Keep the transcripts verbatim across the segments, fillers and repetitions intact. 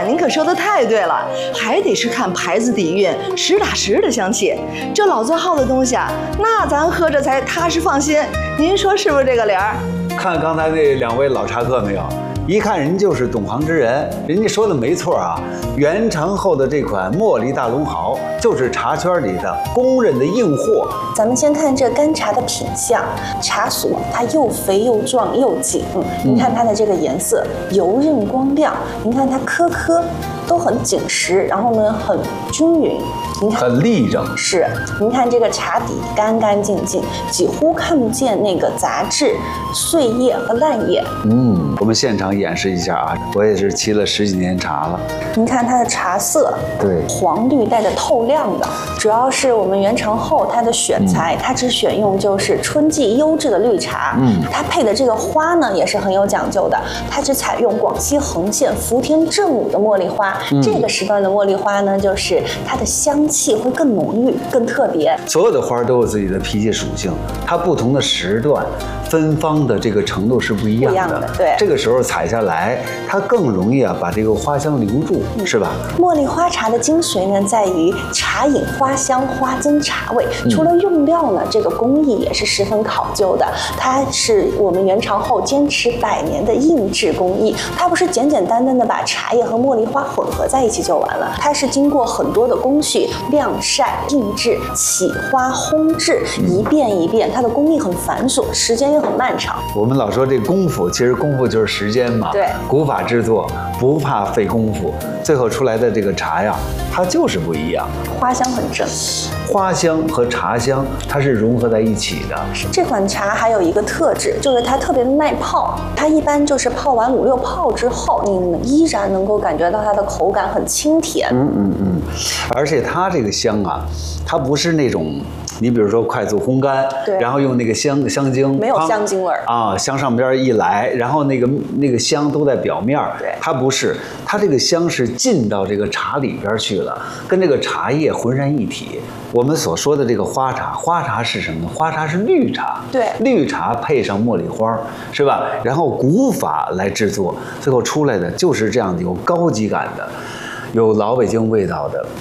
您可说的太对了，还得是看牌子底蕴，实打实的香气。这老字号的东西啊，那咱喝着才踏实放心。您说是不是这个理儿？ 看刚才那两位老茶客没有？一看人就是懂行之人，人家说的没错啊。原长后的这款茉莉大龙毫就是茶圈里的公认的硬货。 咱们先看这干茶的品相，茶锁它又肥又壮又紧，嗯，您看它的这个颜色油润光亮，您看它颗颗都很紧实，然后呢很均匀。您看很立正， 是。您看这个茶底干干净净，几乎看不见那个杂质、碎叶和烂叶。 嗯，我们现场演示一下啊，我也是沏了十几年茶了。 您看它的茶色， 对， 黄绿带着透亮的，主要是我们原长后它的选材，嗯、它只选用就是春季优质的绿茶。嗯，它配的这个花呢也是很有讲究的，它只采用广西横县福田正午的茉莉花。嗯、这个时段的茉莉花呢，就是它的香气会更浓郁、更特别。 所有的花都有自己的脾气属性，它不同的时段芬芳的这个程度是不一样的。 不一样的，对。 这个时候采下来，它更容易啊把这个花香留住，嗯、是吧？ 茉莉花茶的精髓呢，在于茶引花香，花增茶味。嗯、除了用料呢，这个工艺也是十分考究的。它是我们原长后坚持百年的印制工艺，它不是简简单单的把茶叶和茉莉花混合在一起就完了，它是经过很多的工序，晾晒、印制、起花、烘制，一遍一遍，它的工艺很繁琐，时间也很漫长。 我们老说这功夫，其实功夫就是时间嘛。 对， 古法制作不怕费功夫，最后出来的这个茶呀，它就是不一样。 花香很正， 花香和茶香它是融合在一起的。 这款茶还有一个特质，就是它特别的耐泡。它一般就是泡完五六泡之后，你依然能够感觉到它的口感很清甜。 嗯嗯嗯，而且它这个香啊，它不是那种。你比如说快速烘干， 对， 然后用那个香香精， 没有香精味儿啊，向上边一来，然后那个那个香都在表面， 对， 它不是，它这个香是进到这个茶里边去了，跟这个茶叶浑然一体。我们所说的这个花茶，花茶是什么呢？花茶是绿茶， 对， 绿茶配上茉莉花，是吧？然后古法来制作，最后出来的就是这样的有高级感的，有老北京味道的。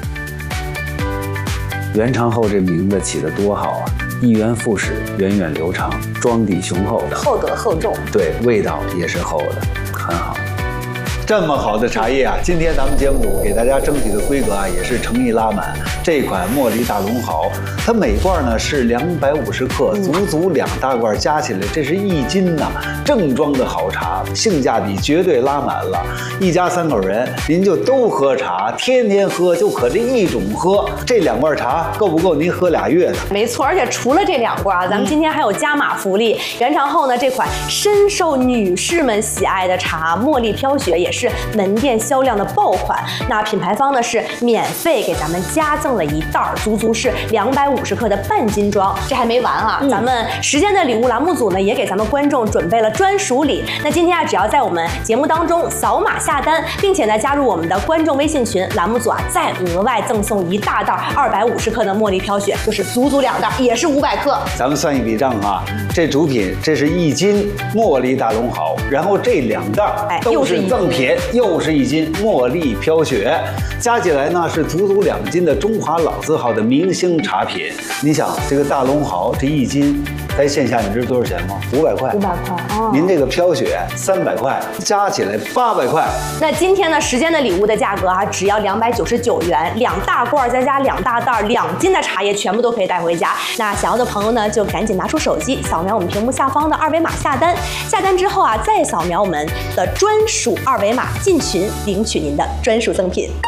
原长后这名字起得多好啊！一元复始，源远流长，庄底雄厚的， 厚德厚重。 对，味道也是厚的，很好。这么好的茶叶啊，今天咱们节目组给大家整体的规格啊，也是诚意拉满。这款茉莉大龙毫，它每罐呢是两百五十克，足足两大罐，加起来这是一斤呐、啊，正装的好茶，性价比绝对拉满了。一家三口人，您就都喝茶，天天喝，就可这一种喝。这两罐茶够不够您喝俩月的？ 没错，而且除了这两罐啊，咱们今天还有加码福利。原长后呢，这款深受女士们喜爱的茶茉莉飘雪也是。是门店销量的爆款，那品牌方呢是免费给咱们加赠了一袋儿，足足是两百五十克的半斤装。这还没完啊，嗯、咱们时间的礼物栏目组呢也给咱们观众准备了专属礼。那今天啊，只要在我们节目当中扫码下单，并且呢加入我们的观众微信群，栏目组啊再额外赠送一大袋二百五十克的茉莉飘雪，就是足足两袋，也是五百克。 咱们算一笔账啊，这主品这是一斤茉莉大龙毫，然后这两袋都是赠品。又是一斤茉莉飘雪，加起来呢是足足两斤的中华老字号的明星茶品。你想这个大龙毫这一斤，在线下你知道多少钱吗？五百块。 五百块哦。 您这个飘雪三百块，加起来八百块。 那今天呢，时间的礼物的价格啊，只要两百九十九元，两大罐再加两大袋，两斤的茶叶全部都可以带回家。那想要的朋友呢，就赶紧拿出手机，扫描我们屏幕下方的二维码下单。下单之后啊，再扫描我们的专属二维码进群领取您的专属赠品。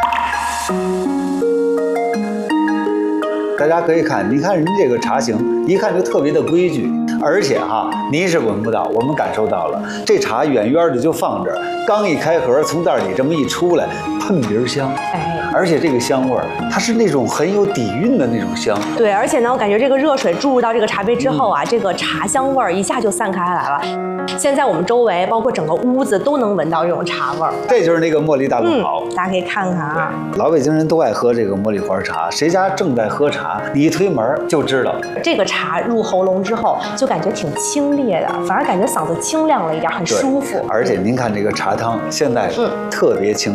大家可以看，你看人这个茶型，一看就特别的规矩，而且哈，您是闻不到，我们感受到了，这茶远远的就放这儿，刚一开盒，从袋里这么一出来，喷鼻香，哎，而且这个香味儿，它是那种很有底蕴的那种香。 对，而且呢，我感觉这个热水注入到这个茶杯之后啊，嗯、这个茶香味儿一下就散开来了。现在我们周围，包括整个屋子都能闻到这种茶味儿。 这就是那个茉莉大龙毫、 嗯，大家可以看看啊。 老北京人都爱喝这个茉莉花茶，谁家正在喝茶，你一推门就知道。 这个茶入喉咙之后，就感觉挺清冽的，反而感觉嗓子清亮了一点，很舒服。 而且您看这个茶汤，现在特别清。